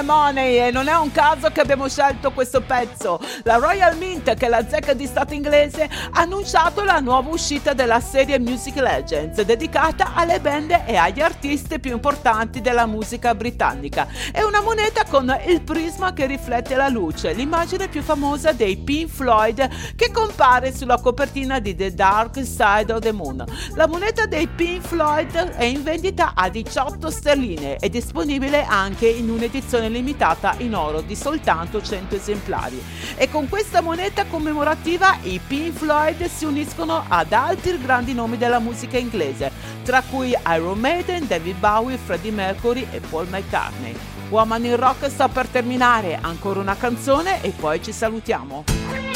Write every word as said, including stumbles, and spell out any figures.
Money, e non è un caso che abbiamo scelto questo pezzo. La Royal Mint, che è la zecca di stato inglese, ha annunciato la nuova uscita della serie Music Legends, dedicata alle band e agli artisti più importanti della musica britannica. È una moneta con il prisma che riflette la luce, l'immagine più famosa dei Pink Floyd che compare sulla copertina di The Dark Side of the Moon. La moneta dei Pink Floyd è in vendita a diciotto sterline e disponibile anche in un'edizione limitata in oro di soltanto cento esemplari. E con questa moneta commemorativa i Pink Floyd si uniscono ad altri grandi nomi della musica inglese, tra cui Iron Maiden, David Bowie, Freddie Mercury e Paul McCartney. Woman in Rock sta per terminare, ancora una canzone e poi ci salutiamo.